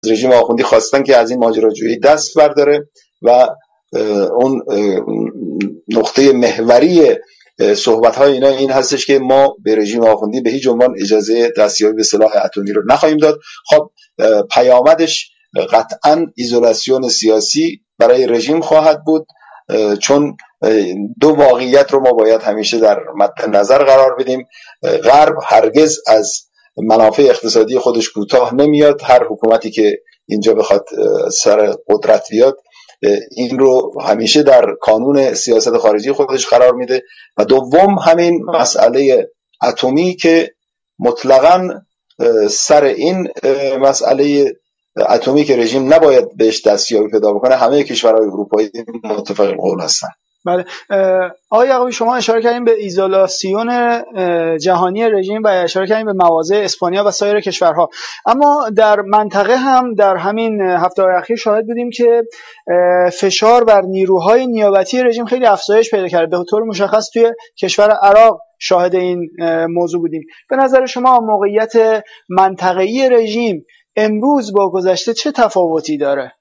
رژیم آخوندی خواستن که از این ماجراجویی دست برداره و اون نقطه محوری صحبت‌های اینا این هستش که ما به رژیم آخوندی به هیچ عنوان اجازه دستیابی به سلاح اتمی رو نخواهیم داد. خب پیامدش قطعاً ایزولاسیون سیاسی برای رژیم خواهد بود، چون دو واقعیت رو ما باید همیشه در مد نظر قرار بدیم. غرب هرگز از منافع اقتصادی خودش کوتاه نمیاد. هر حکومتی که اینجا بخواد سر قدرت بیاد این رو همیشه در کانون سیاست خارجی خودش قرار میده. و دوم همین مسئله اتمی که مطلقاً سر این مسئله اتمی که رژیم نباید بهش دستیابی پیدا بکنه همه کشورهای اروپایی متفق القول هستن. بله، آقای یعقوبی شما اشاره کردین به ایزولاسیون جهانی رژیم و اشاره کردین به مواضع اسپانیا و سایر کشورها، اما در منطقه هم در همین هفته‌های اخیر شاهد بودیم که فشار بر نیروهای نیابتی رژیم خیلی افزایش پیدا کرد. به طور مشخص توی کشور عراق شاهد این موضوع بودیم. به نظر شما موقعیت منطقه‌ای رژیم امروز با گذشته چه تفاوتی داره؟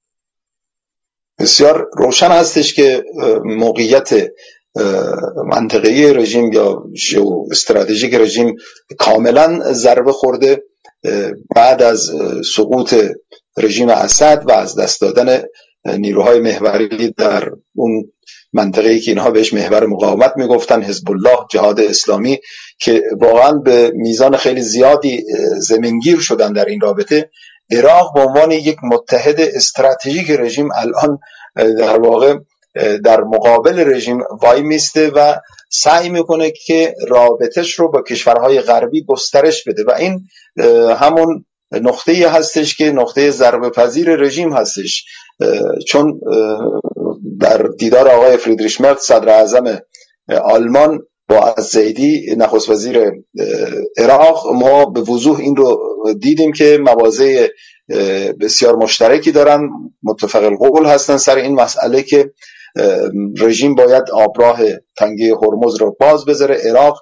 بسیار روشن هستش که موقعیت منطقه‌ای رژیم یا استراتژیک رژیم کاملا ضربه خورده بعد از سقوط رژیم اسد و از دست دادن نیروهای محوری در اون منطقه‌ای که اینها بهش محور مقاومت میگفتن، حزب الله، جهاد اسلامی، که واقعا به میزان خیلی زیادی زمینگیر شدن در این رابطه. عراق به عنوان یک متحد استراتژیک رژیم الان در واقع در مقابل رژیم وای میسته و سعی میکنه که رابطش رو با کشورهای غربی گسترش بده و این همون نقطه‌ای هستش که نقطه ضربه پذیر رژیم هستش، چون در دیدار آقای فریدریش مرتز صدر اعظم آلمان با الزیدی نخست وزیر عراق ما به وضوح این رو دیدیم که مواضع بسیار مشترکی دارن، متفق القول هستن سر این مسئله که رژیم باید آبراه تنگه هرمز رو باز بذاره. عراق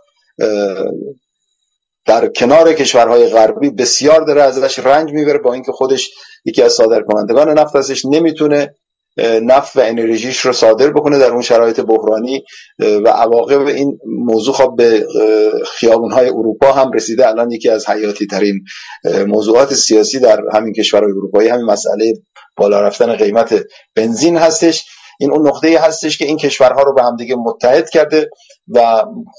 در کنار کشورهای غربی بسیار داره ازش رنج میبره، با اینکه خودش یکی از صادرکنندگان نفت هستش، نمیتونه نفت و انرژیش رو صادر بکنه در اون شرایط بحرانی و عواقب این موضوع خب به خیابون‌های اروپا هم رسیده. الان یکی از حیاتی ترین موضوعات سیاسی در همین کشورهای اروپایی همین مسئله بالا رفتن قیمت بنزین هستش. این اون نقطه‌ای هستش که این کشورها رو به هم دیگه متحد کرده و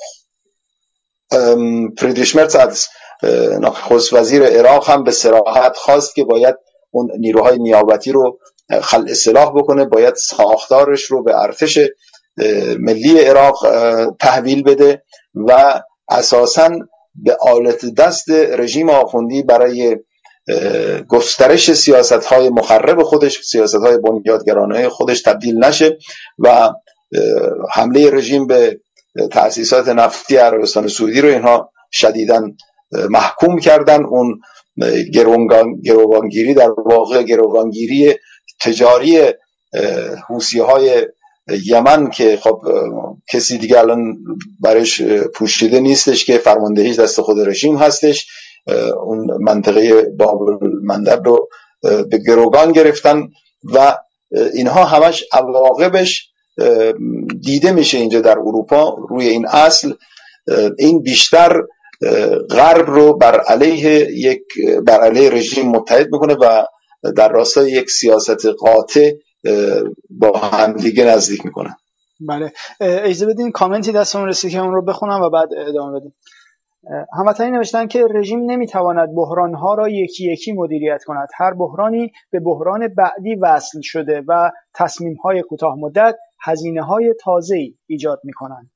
فریدریش مرتز از نخست وزیر عراق هم به صراحت خواست که باید اون نیروهای نیابتی رو خلع سلاح بکنه، باید ساختارش رو به ارتش ملی عراق تحویل بده و اساساً به آلت دست رژیم آخوندی برای گسترش سیاست‌های مخرب خودش، سیاست‌های بنیادگرانه خودش تبدیل نشه و حمله رژیم به تأسیسات نفتی عربستان سعودی رو اینها شدیداً محکوم کردن. اون گروگانگیری در واقع گروگانگیری تجاری حوثی‌های یمن که خب کسی دیگه الان برش پوشیده نیستش که فرماندهیش دست خود رژیم هستش، اون منطقه باب المندب رو به گروگان گرفتن و اینها همش عواقبش دیده میشه اینجا در اروپا. روی این اصل این بیشتر غرب رو بر علیه رژیم متحد میکنه و در راستای یک سیاست قاطع با هم دیگه نزدیک میکنن. بله، اجازه بدین کامنتی دستمون رسید که اون رو بخونم و بعد ادامه بدیم. هموطنی نوشتن که رژیم نمیتواند بحرانها را یکی یکی مدیریت کند. هر بحرانی به بحران بعدی وصل شده و تصمیم‌های کوتاه مدت هزینه‌های تازه‌ای ایجاد می‌کنند.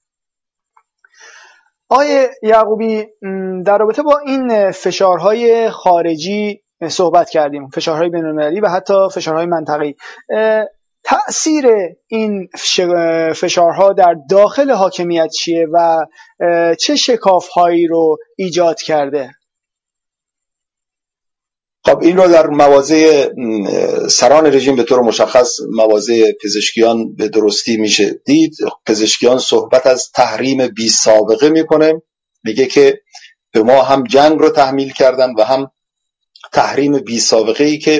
آقای یعقوبی، در رابطه با این فشارهای خارجی صحبت کردیم، فشارهای بین‌المللی و حتی فشارهای منطقه‌ای. تأثیر این فشارها در داخل حاکمیت چیه و چه شکاف‌هایی رو ایجاد کرده؟ خب این رو در مواضع سران رژیم به طور مشخص مواضع پزشکیان به درستی میشه دید. پزشکیان صحبت از تحریم بی سابقه میکنه، میگه که به ما هم جنگ رو تحمیل کردن و هم تحریم بی سابقه ای که